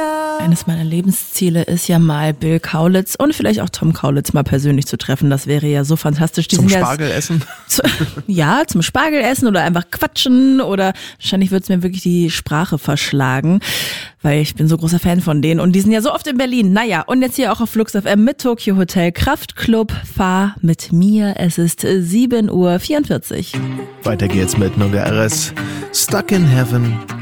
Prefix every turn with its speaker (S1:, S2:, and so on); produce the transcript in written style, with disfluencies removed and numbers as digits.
S1: Ja.
S2: Eines meiner Lebensziele ist ja mal Bill Kaulitz und vielleicht auch Tom Kaulitz mal persönlich zu treffen. Das wäre ja so fantastisch.
S1: Zum Spargelessen?
S2: Ja, zum Spargelessen oder einfach quatschen oder wahrscheinlich wird es mir wirklich die Sprache verschlagen, weil ich bin so großer Fan von denen und die sind ja so oft in Berlin. Naja, und jetzt hier auch auf Flux FM mit Tokyo Hotel Kraftklub. Fahr mit mir. Es ist 7:44 Uhr.
S1: Weiter geht's mit Noga RS. Stuck in Heaven.